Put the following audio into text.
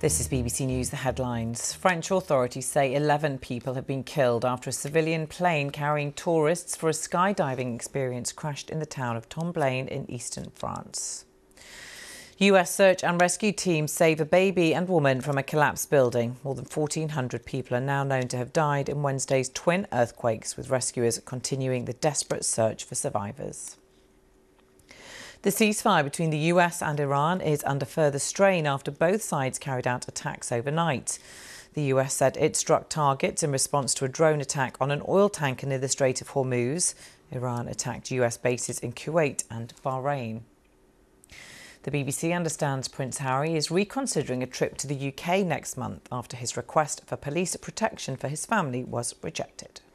This is BBC News, the headlines. French authorities say 11 people have been killed after a civilian plane carrying tourists for a skydiving experience crashed in the town of Tomblain in eastern France. US search and rescue teams save a baby and woman from a collapsed building. More than 1,400 people are now known to have died in Wednesday's twin earthquakes, with rescuers continuing the desperate search for survivors. The ceasefire between the US and Iran is under further strain after both sides carried out attacks overnight. The US said it struck targets in response to a drone attack on an oil tanker near the Strait of Hormuz. Iran attacked US bases in Kuwait and Bahrain. The BBC understands Prince Harry is reconsidering a trip to the UK next month after his request for police protection for his family was rejected.